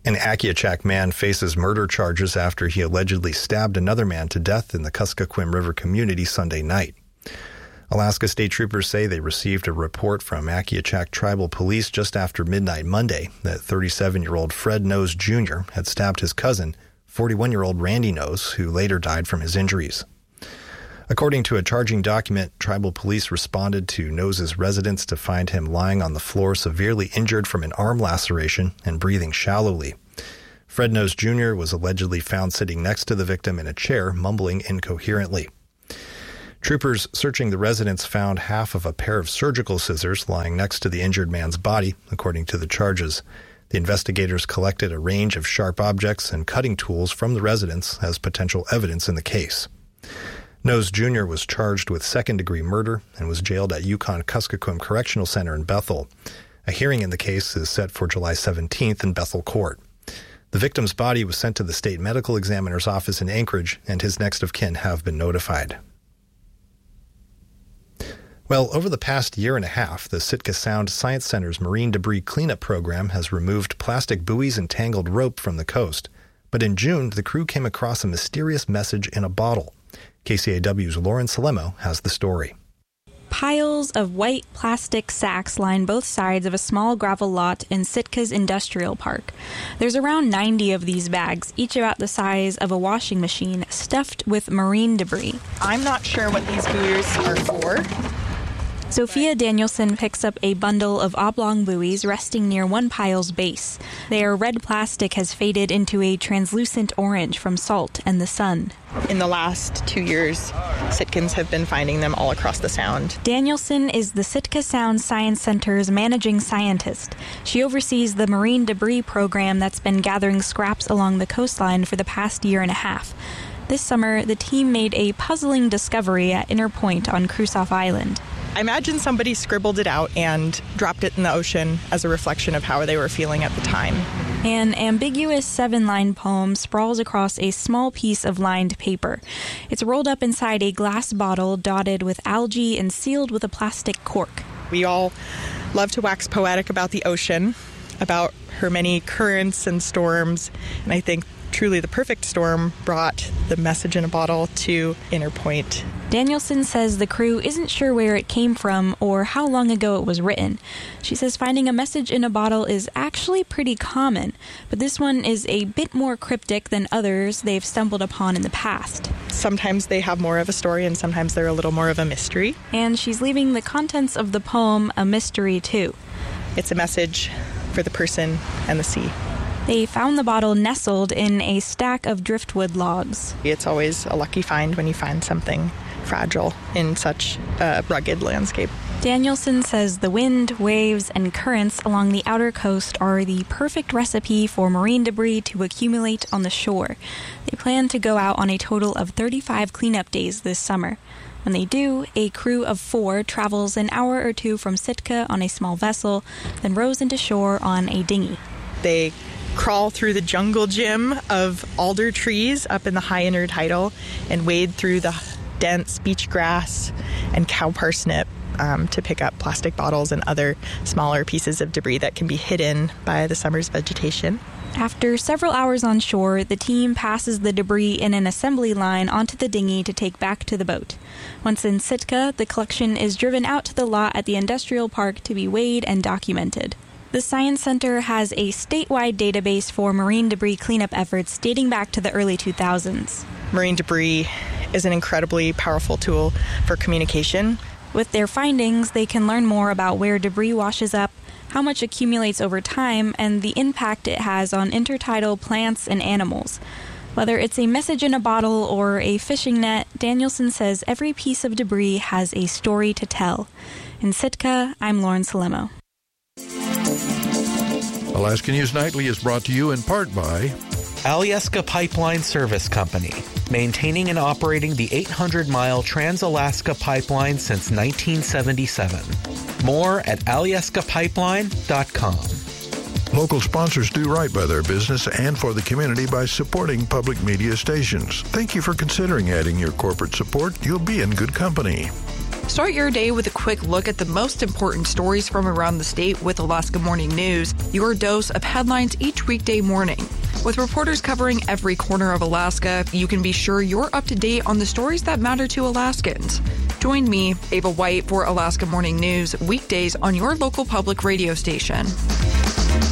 An Akiachak man faces murder charges after he allegedly stabbed another man to death in the Kuskokwim River community Sunday night. Alaska State Troopers say they received a report from Akiachak Tribal Police just after midnight Monday that 37-year-old Fred Nose Jr. had stabbed his cousin, 41-year-old Randy Nose, who later died from his injuries. According to a charging document, tribal police responded to Nose's residence to find him lying on the floor severely injured from an arm laceration and breathing shallowly. Fred Nose Jr. was allegedly found sitting next to the victim in a chair, mumbling incoherently. Troopers searching the residence found half of a pair of surgical scissors lying next to the injured man's body, according to the charges. The investigators collected a range of sharp objects and cutting tools from the residence as potential evidence in the case. Nose Jr. was charged with second-degree murder and was jailed at Yukon Kuskokwim Correctional Center in Bethel. A hearing in the case is set for July 17th in Bethel Court. The victim's body was sent to the state medical examiner's office in Anchorage, and his next of kin have been notified. Well, over the past year and a half, the Sitka Sound Science Center's marine debris cleanup program has removed plastic buoys and tangled rope from the coast. But in June, the crew came across a mysterious message in a bottle. KCAW's Lauren Salemo has the story. Piles of white plastic sacks line both sides of a small gravel lot in Sitka's industrial park. There's around 90 of these bags, each about the size of a washing machine, stuffed with marine debris. I'm not sure what these buoys are for. Sophia Danielson picks up a bundle of oblong buoys resting near one pile's base. Their red plastic has faded into a translucent orange from salt and the sun. In the last 2 years, Sitkans have been finding them all across the Sound. Danielson is the Sitka Sound Science Center's managing scientist. She oversees the marine debris program that's been gathering scraps along the coastline for the past year and a half. This summer, the team made a puzzling discovery at Inner Point on Krusoff Island. I imagine somebody scribbled it out and dropped it in the ocean as a reflection of how they were feeling at the time. An ambiguous 7-line poem sprawls across a small piece of lined paper. It's rolled up inside a glass bottle dotted with algae and sealed with a plastic cork. We all love to wax poetic about the ocean, about her many currents and storms, and I think truly the perfect storm brought the message in a bottle to Inner Point. Danielson says the crew isn't sure where it came from or how long ago it was written. She says finding a message in a bottle is actually pretty common, but this one is a bit more cryptic than others they've stumbled upon in the past. Sometimes they have more of a story and sometimes they're a little more of a mystery. And she's leaving the contents of the poem a mystery too. It's a message for the person and the sea. They found the bottle nestled in a stack of driftwood logs. It's always a lucky find when you find something fragile in such a rugged landscape. Danielson says the wind, waves, and currents along the outer coast are the perfect recipe for marine debris to accumulate on the shore. They plan to go out on a total of 35 cleanup days this summer. When they do, a crew of 4 travels an hour or two from Sitka on a small vessel, then rows into shore on a dinghy. They crawl through the jungle gym of alder trees up in the high intertidal and wade through the dense beach grass and cow parsnip to pick up plastic bottles and other smaller pieces of debris that can be hidden by the summer's vegetation. After several hours on shore, the team passes the debris in an assembly line onto the dinghy to take back to the boat. Once in Sitka, the collection is driven out to the lot at the industrial park to be weighed and documented. The Science Center has a statewide database for marine debris cleanup efforts dating back to the early 2000s. Marine debris is an incredibly powerful tool for communication. With their findings, they can learn more about where debris washes up, how much accumulates over time, and the impact it has on intertidal plants and animals. Whether it's a message in a bottle or a fishing net, Danielson says every piece of debris has a story to tell. In Sitka, I'm Lauren Salemo. Alaska News Nightly is brought to you in part by Alyeska Pipeline Service Company, maintaining and operating the 800-mile Trans-Alaska Pipeline since 1977. More at alyeskapipeline.com. Local sponsors do right by their business and for the community by supporting public media stations. Thank you for considering adding your corporate support. You'll be in good company. Start your day with a quick look at the most important stories from around the state with Alaska Morning News, your dose of headlines each weekday morning. With reporters covering every corner of Alaska, you can be sure you're up to date on the stories that matter to Alaskans. Join me, Ava White, for Alaska Morning News, weekdays on your local public radio station.